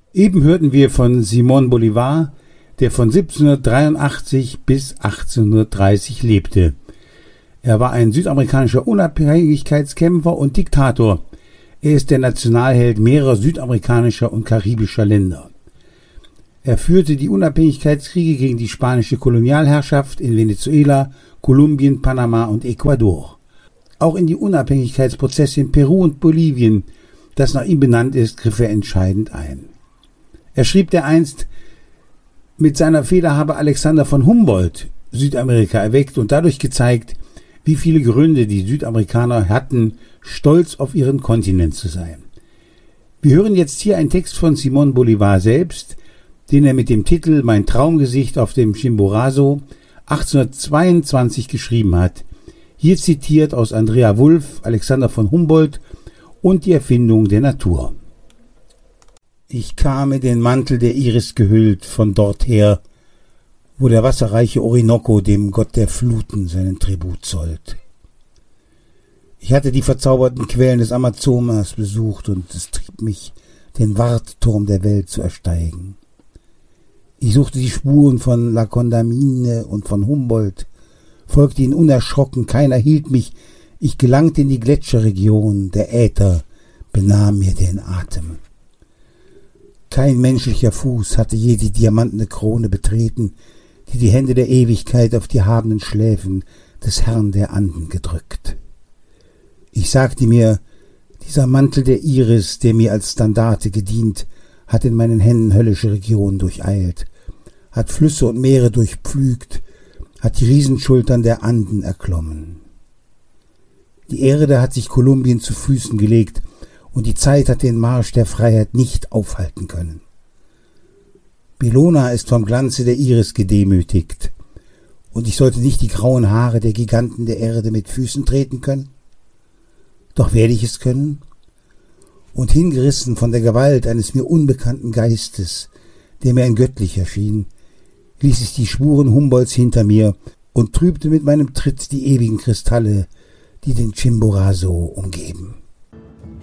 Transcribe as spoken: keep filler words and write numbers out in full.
Eben hörten wir von Simón Bolívar, der von siebzehnhundertdreiundachtzig bis achtzehnhundertdreißig lebte. Er war ein südamerikanischer Unabhängigkeitskämpfer und Diktator. Er ist der Nationalheld mehrerer südamerikanischer und karibischer Länder. Er führte die Unabhängigkeitskriege gegen die spanische Kolonialherrschaft in Venezuela, Kolumbien, Panama und Ecuador. Auch in die Unabhängigkeitsprozesse in Peru und Bolivien, das nach ihm benannt ist, griff er entscheidend ein. Er schrieb dereinst, mit seiner Feder habe Alexander von Humboldt Südamerika erweckt und dadurch gezeigt, wie viele Gründe die Südamerikaner hatten, stolz auf ihren Kontinent zu sein. Wir hören jetzt hier einen Text von Simón Bolívar selbst, den er mit dem Titel Mein Traumgesicht auf dem Chimborazo achtzehnhundertzweiundzwanzig geschrieben hat. Hier zitiert aus Andrea Wulf, Alexander von Humboldt und die Erfindung der Natur. Ich kam in den Mantel der Iris gehüllt von dort her, wo der wasserreiche Orinoco dem Gott der Fluten seinen Tribut zollt. Ich hatte die verzauberten Quellen des Amazonas besucht und es trieb mich, den Wartturm der Welt zu ersteigen. Ich suchte die Spuren von La Condamine und von Humboldt, folgte ihnen unerschrocken, keiner hielt mich, ich gelangte in die Gletscherregion, der Äther benahm mir den Atem. Kein menschlicher Fuß hatte je die diamantene Krone betreten, die die Hände der Ewigkeit auf die habenden Schläfen des Herrn der Anden gedrückt. Ich sagte mir, dieser Mantel der Iris, der mir als Standarte gedient, hat in meinen Händen höllische Regionen durcheilt, hat Flüsse und Meere durchpflügt, hat die Riesenschultern der Anden erklommen. Die Erde hat sich Kolumbien zu Füßen gelegt, und die Zeit hat den Marsch der Freiheit nicht aufhalten können. Bellona ist vom Glanze der Iris gedemütigt, und ich sollte nicht die grauen Haare der Giganten der Erde mit Füßen treten können? Doch werde ich es können? Und hingerissen von der Gewalt eines mir unbekannten Geistes, der mir ein göttlicher schien, ließ ich die Spuren Humboldts hinter mir und trübte mit meinem Tritt die ewigen Kristalle, die den Chimborazo umgeben.